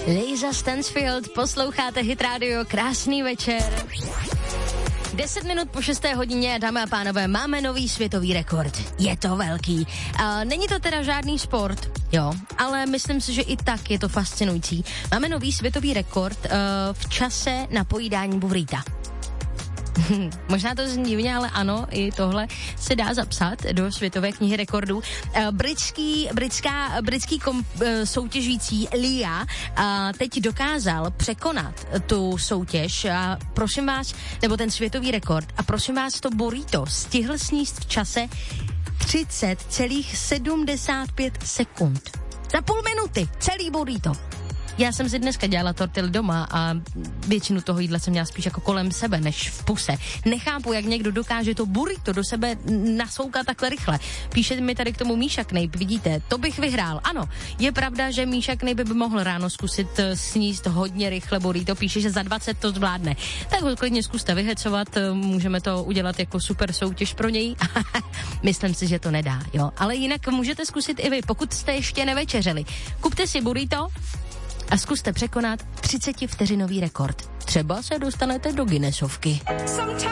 Lisa Stansfield, posloucháte Hit Radio, krásný večer. 10 minut po 6. hodině, dámy a pánové, máme nový světový rekord. Je to velký. Není to teda žádný sport, jo, ale myslím si, že i tak je to fascinující. Máme nový světový rekord v čase na pojídání burrita. Možná to zní divně, ale ano, i tohle se dá zapsat do světové knihy rekordů. Britský soutěžící Lia teď dokázal překonat tu soutěž, prosím vás, nebo ten světový rekord, a prosím vás, to burrito stihl sníst v čase 30,75 sekund. Za půl minuty, celý burrito. Já jsem si dneska dělala tortily doma a většinu toho jídla jsem měla spíš jako kolem sebe, než v puse. Nechápu, jak někdo dokáže to burrito do sebe nasoukat takhle rychle. Píše mi tady k tomu Míša Knejp, vidíte, to bych vyhrál. Ano, je pravda, že Míša Knejp by mohl ráno zkusit sníst hodně rychle burrito, píše, že za 20 to zvládne. Tak ho klidně zkuste vyhecovat, můžeme to udělat jako super soutěž pro něj. Myslím si, že to nedá, jo. Ale jinak můžete zkusit i vy, pokud jste ještě nevečeřeli. Kupte si burrito a zkuste překonat 30 vteřinový rekord. Třeba se dostanete do Guinnessovky.